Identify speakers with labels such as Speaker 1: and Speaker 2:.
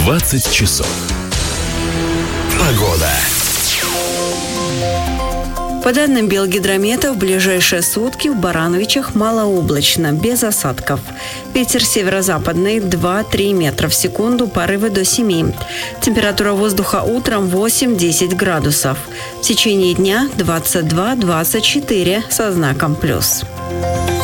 Speaker 1: 20 часов. Погода.
Speaker 2: По данным Белгидромета, в ближайшие сутки в Барановичах малооблачно, без осадков. Ветер северо-западный 2-3 метра в секунду, порывы до 7. Температура воздуха утром 8-10 градусов. В течение дня 22-24 со знаком плюс.